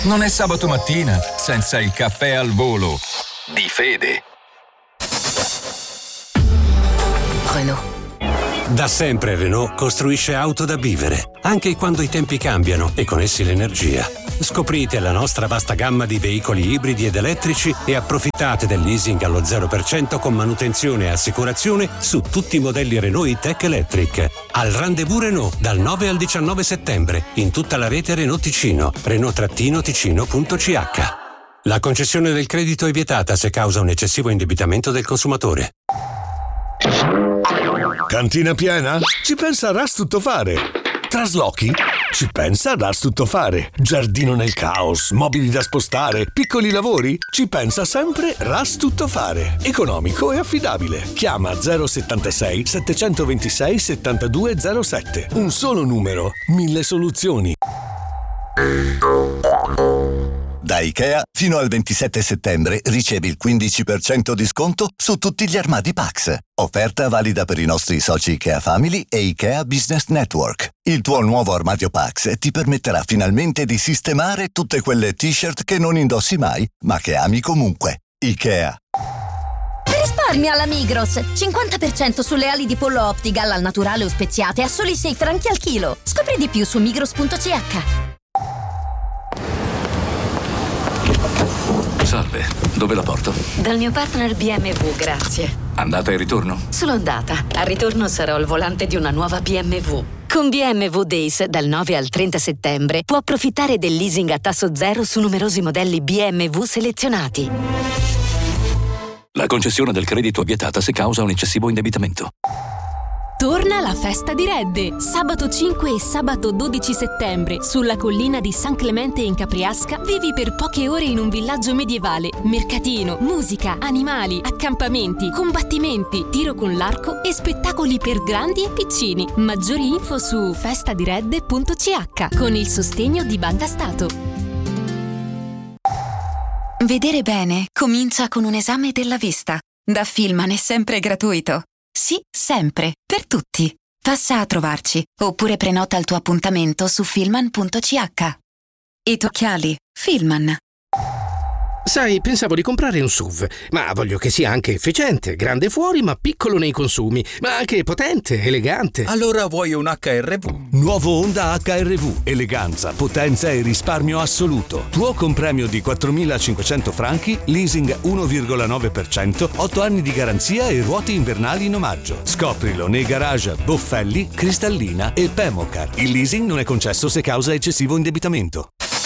Non è sabato mattina senza il caffè al volo di Fede. Renault. Da sempre Renault costruisce auto da vivere, anche quando i tempi cambiano e con essi l'energia. Scoprite la nostra vasta gamma di veicoli ibridi ed elettrici e approfittate del leasing allo 0% con manutenzione e assicurazione su tutti i modelli Renault E-Tech Electric. Al Rendezvous Renault dal 9 al 19 settembre in tutta la rete Renault Ticino, Renault-Ticino.ch. La concessione del credito è vietata se causa un eccessivo indebitamento del consumatore. Cantina piena? Ci pensa Rastuttofare. Traslochi? Ci pensa Rastuttofare. Giardino nel caos, mobili da spostare, piccoli lavori? Ci pensa sempre Rastuttofare. Economico e affidabile. Chiama 076 726 7207. Un solo numero, 1000 soluzioni. Da IKEA fino al 27 settembre ricevi il 15% di sconto su tutti gli armadi Pax. Offerta valida per i nostri soci IKEA Family e IKEA Business Network. Il tuo nuovo armadio Pax ti permetterà finalmente di sistemare tutte quelle t-shirt che non indossi mai, ma che ami comunque. IKEA. Risparmia alla Migros. 50% sulle ali di pollo Optigal al naturale o speziate a soli 6 franchi al chilo. Scopri di più su migros.ch. Salve, dove la porto? Dal mio partner BMW, grazie. Andata e ritorno? Solo andata. Al ritorno sarò al volante di una nuova BMW. Con BMW Days dal 9 al 30 settembre può approfittare del leasing a tasso zero su numerosi modelli BMW selezionati. La concessione del credito è vietata se causa un eccessivo indebitamento. Torna la festa di Redde, sabato 5 e sabato 12 settembre, sulla collina di San Clemente in Capriasca, vivi per poche ore in un villaggio medievale, mercatino, musica, animali, accampamenti, combattimenti, tiro con l'arco e spettacoli per grandi e piccini. Maggiori info su festadiredde.ch con il sostegno di Banca Stato. Vedere bene comincia con un esame della vista. Da Filman è sempre gratuito. Sì, sempre, per tutti. Passa a trovarci, oppure prenota il tuo appuntamento su filman.ch. I tuoi occhiali, Filman. Sai, pensavo di comprare un SUV, ma voglio che sia anche efficiente, grande fuori ma piccolo nei consumi, ma anche potente, elegante. Allora vuoi un HRV? Nuovo Honda HRV. Eleganza, potenza e risparmio assoluto. Tuo compremio di 4.500 franchi, leasing 1,9%, 8 anni di garanzia e ruote invernali in omaggio. Scoprilo nei garage Boffelli, Cristallina e Pemocar. Il leasing non è concesso se causa eccessivo indebitamento.